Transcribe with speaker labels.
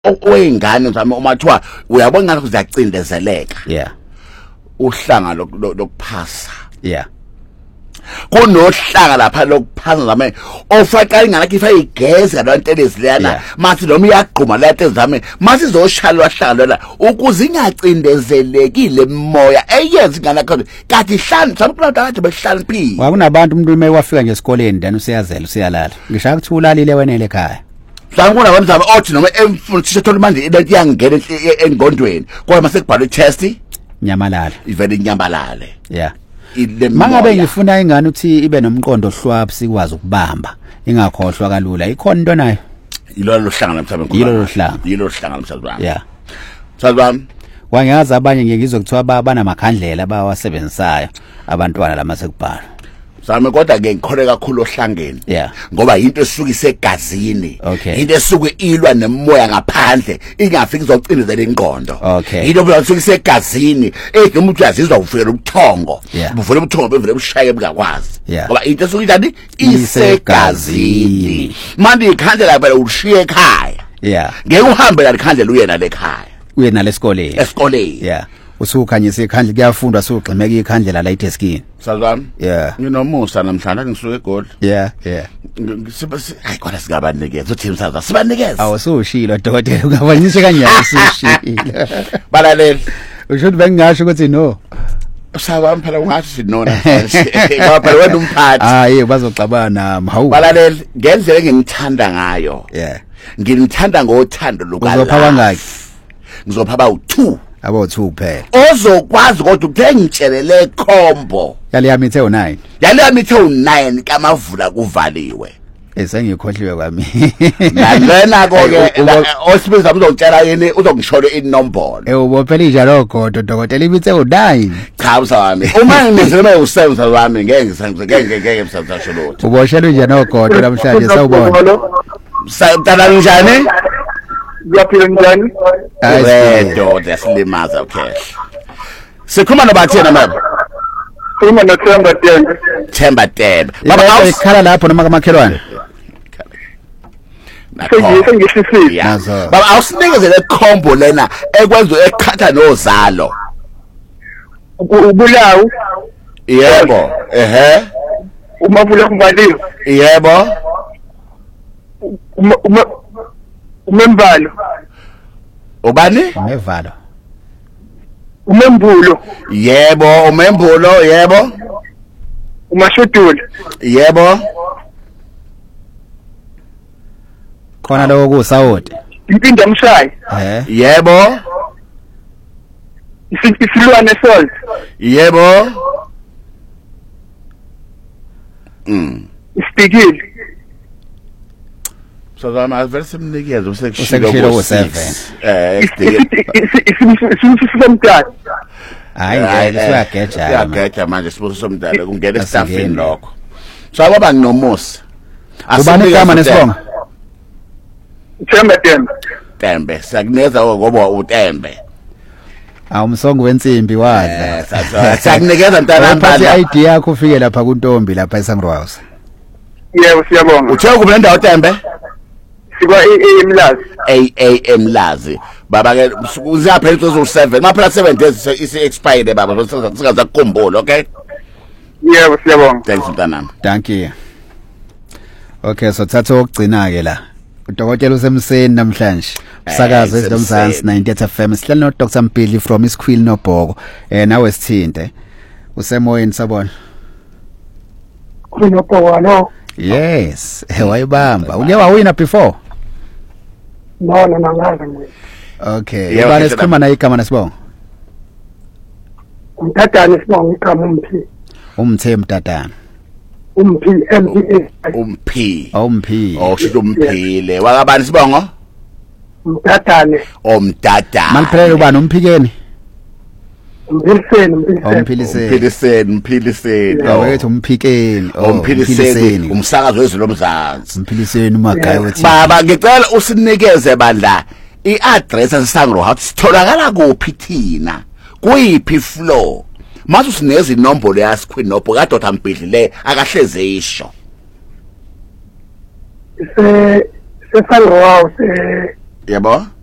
Speaker 1: oyingane zami uma kuthiwa uyabona ngathi uzacindezeleka
Speaker 2: yeah
Speaker 1: uhlanga lokuphasa
Speaker 2: yeah
Speaker 1: kunohlanga lapha lokuphasa zami ofaka ingane yakhe ifayigezi ngalontelezi leyana mathi noma iyagquma lethe zami mathi izoshalwa hlanga lona ukuze ingacindezelekile moya eyenza ingane yakhe kathi hlanu sampula kade behlaniphile
Speaker 2: wakunabantu umuntu uma wafika nje esikoleni then usiyazela usiyalala ngisho ukuthi ulalile wenele ekhaya
Speaker 1: Sangona abantu zami othi noma emfundisha thola manje into iyangena engondweni kodwa mase kubhalwe test
Speaker 2: nyamalala
Speaker 1: ivele inyamalale
Speaker 2: yeah mangabe ngifuna ingane uthi ibe nomqondo ohlwaphi sikwazi ukubamba ingakhohlwa kalula ikhona into nayo
Speaker 1: yilo hlanga namhlanje yilo hlanga namhlanje
Speaker 2: yeah
Speaker 1: mhlanje
Speaker 2: wangazi abanye ngizokuthiwa banamakhandlela bawasebenzisayo abantwana lamasekubhala
Speaker 1: Sami kodwa ke ngikhole kakhulu ohlangeni ngoba into esuka isegazini into esuka ilwa nemoya ngaphandle ingafiki izocindezela ingqondo into esuka isegazini ethi umuntu uyazizwa ufika ubuthongo buvule ubuthongo bevele bushaye bukakwazi ngoba into esuka njani isegazini manje ikhandlela phela ushiye ekhaya ngeke uhambe la ikhandlela uyena lekhaya
Speaker 2: uyena esikoleni usukhanyisa ikhandle kuyafundwa sugximeka ikhandlela la ideskini
Speaker 1: sazami nginomusa namhlanje ngisuke eGoli hayi kodwa singabanikeza uthi msaza sibanikeza
Speaker 2: awusushilo dokotela ungabanyise kanjani sushilo
Speaker 1: balaleli
Speaker 2: usho bengingasho ukuthi no
Speaker 1: usabami phela ungathi nona ngoba phela wena umphathi
Speaker 2: hayi bazoxabana hawu
Speaker 1: balaleli ngendlela engimthanda ngayo ngimthanda ngothando lokala
Speaker 2: uzopha kangaki
Speaker 1: ngizopha abawu2
Speaker 2: abo2 kuphela
Speaker 1: ozokwazi kodwa uthengitshelele khombo
Speaker 2: yale yami ithe u9
Speaker 1: u9 kamavula kuvaliwe
Speaker 2: esengikhohliwe kwami
Speaker 1: nalena ke osibiza uzongitshela yini uzongisholo inombolo
Speaker 2: ubophela njalo godo dokotela ibithe u9
Speaker 1: cha usami uma nginisema u7 wami ngeke msazasho lutho
Speaker 2: uboshelwe nje nogodo namhlanje sawubona
Speaker 1: sayitala njani
Speaker 3: yaphila njani
Speaker 1: redo desilimaza okay sikhuluma nobathina mama
Speaker 3: khuluma
Speaker 1: noThemba Tembe
Speaker 2: baba awukhala lapho noma kamakhelwane
Speaker 3: sengishisile
Speaker 1: baba awusinikezele combo lena ekwenza eqhatha nozalo
Speaker 3: ubulawu
Speaker 1: yebo
Speaker 3: umavula kumvaliwe
Speaker 1: yebo
Speaker 3: umembalo
Speaker 1: ubani
Speaker 2: umevalo
Speaker 3: umembulo
Speaker 1: yebo umembulo yebo
Speaker 3: umashudula
Speaker 1: yebo
Speaker 2: khona lokho kusawoti
Speaker 3: impinda mshayi
Speaker 1: yebo
Speaker 3: isilwane salt
Speaker 1: yebo
Speaker 3: isipikile
Speaker 1: sazama avele simnikeze
Speaker 2: usekushilo ku7
Speaker 3: somdala
Speaker 2: hayi
Speaker 1: siyageja manje sibuso somdala kungena estafini lokho so kwaba nginomusa
Speaker 2: ubani igama nesibongo
Speaker 1: Tembe siyakuneza ngoba uTembe
Speaker 2: awumsongo wensimbi wadla
Speaker 1: siyakunikeza mntana
Speaker 2: phathi ID yakho ufike lapha kuntombi lapha eSangros
Speaker 3: yebo siyabonga
Speaker 1: uthe kuphi lendawo Tembe
Speaker 3: sikwa eMlazi
Speaker 1: Mlazi baba ke uziyaphela u7 maphela 7 days isi expired baba singaza kukhumbula okay
Speaker 3: yebo siyabonga
Speaker 1: thanks mntanami
Speaker 2: thank you okay so thatha okugcina ke la udokotela usemseni namhlanje usakaza ezidomzansi 90 FM sihlala no Dr Mpili from Iskhwili noBhoko nawe sithinte usemoyeni sabona
Speaker 3: kunobhoko lo
Speaker 2: yes wayibamba uke wawina before
Speaker 3: no nangazi mina
Speaker 2: okay yabani sikhuluma naye igama nesibongo
Speaker 3: umtatane sibonga igama
Speaker 2: umthe mtatana
Speaker 1: umphi
Speaker 2: sho
Speaker 1: umphile wakabani sibongo
Speaker 3: umtatane
Speaker 1: mangiphelele
Speaker 2: ubani umphikeni
Speaker 1: Mphiliseni
Speaker 2: awethu umphikeni
Speaker 1: Mphiliseni umsakazo wezwe lomzansi
Speaker 2: Mphiliseni umagayi wethi
Speaker 1: baba ngicela usinikeze bandla iaddress esisangro how sitholakala kuphi thina kuyiphi floor mase usineza inombolo yaSkhwili nobho ka Dr Mpili le akahleze isho
Speaker 3: sesangro house
Speaker 1: yebo